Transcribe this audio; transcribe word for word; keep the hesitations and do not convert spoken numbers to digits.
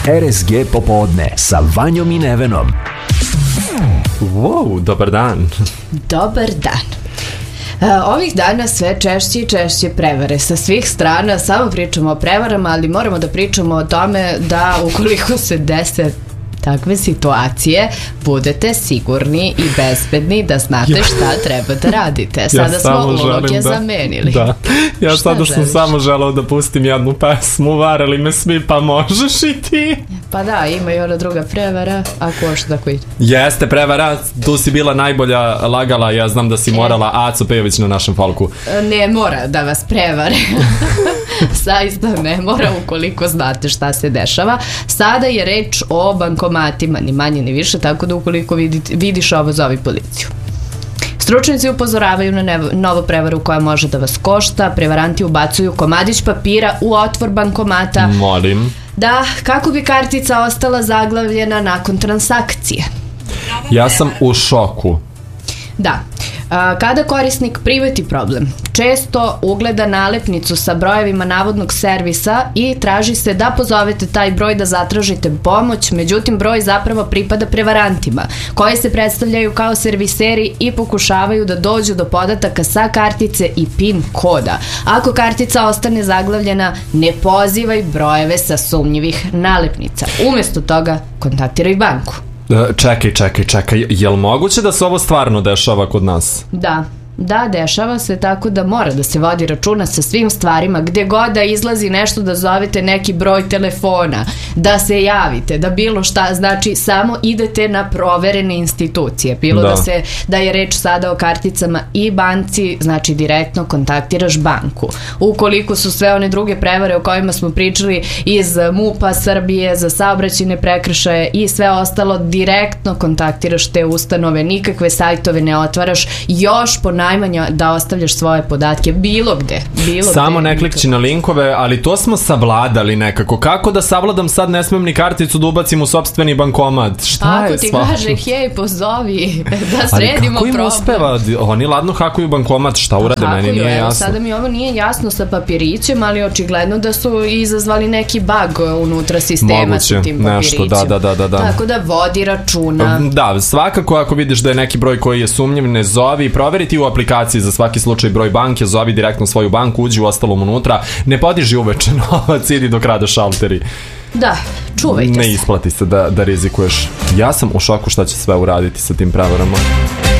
R S G popodne sa Vanjom i Nevenom. Wow, dobar dan. Dobar dan. Ovih dana sve češće i češće prevare sa svih strana, samo pričamo o prevarama, ali moramo da pričamo o tome da ukoliko se dese takve situacije, budete sigurni i bezbedni da znate šta treba da radite. Sada ja smo uloge da, zamenili. Da. Ja sada sam samo želao da pustim jednu pesmu, varali me svi, pa možeš i ti. Pa da, ima i ona druga prevara, ako što tako ide. Jeste prevara, tu si bila najbolja lagala, ja znam da si morala Aco Pejović na našem folku. Ne mora da vas prevare. Saista ne mora ukoliko znate šta se dešava. Sada je reč o bankomatima, ni manje ni više, tako da ukoliko vidite, vidiš ovo, zovi policiju. Stručnjaci upozoravaju na nevo, novu prevaru koja može da vas košta. Prevaranti ubacuju komadić papira u otvor bankomata. Molim. Da, kako bi kartica ostala zaglavljena nakon transakcije. Ja sam u šoku. Da. Kada korisnik priveti problem, često ugleda nalepnicu sa brojevima navodnog servisa i traži se da pozovete taj broj da zatražite pomoć, međutim broj zapravo pripada prevarantima, koji se predstavljaju kao serviseri i pokušavaju da dođu do podataka sa kartice i PIN koda. Ako kartica ostane zaglavljena, ne pozivaj brojeve sa sumnjivih nalepnica. Umesto toga, kontaktiraj banku. Čekaj, čekaj, čekaj, je li moguće da se ovo stvarno dešava kod nas? Da, da, dešava se, tako da mora da se vodi računa sa svim stvarima, gde god da izlazi nešto da zovete neki broj telefona, da se javite, da bilo šta, znači samo idete na proverene institucije, bilo da, da, se, da je reč sada o karticama i banci, znači direktno kontaktiraš banku. Ukoliko su sve one druge prevare o kojima smo pričali iz MUP-a Srbije za saobraćajne prekršaje i sve ostalo, direktno kontaktiraš te ustanove, nikakve sajtove ne otvaraš, još po najmanje da ostavljaš svoje podatke bilo gde, bilo samo gde, ne klikći na linkove, ali to smo savladali nekako. Kako da savladam sad, ne smem ni karticu da ubacim u sopstveni bankomat? Šta ako je ti sva? kaže hej pozovi da sredimo problem. Ali kako im uspeva? Oni ladno hakuju bankomat, šta urade, hakuju, meni nije evo, jasno. Sada mi ovo nije jasno sa papirićem, ali očigledno da su izazvali neki bug unutra sistema. Moguće, sa tim nešto, da, da, da, da, da. Tako da vodi računa. Da, svakako ako vidiš da je neki broj koji je sumnjiv, ne zovi, proveriti u aplikaciji za svaki slučaj broj banke, zovi direktno svoju banku, uđi u ostalom unutra, ne podiži uveče novac, idi dok rade šalteri. Da, čuvajte se. Ne isplati se da, da rizikuješ. Ja sam u šoku šta će sve uraditi sa tim prevarama.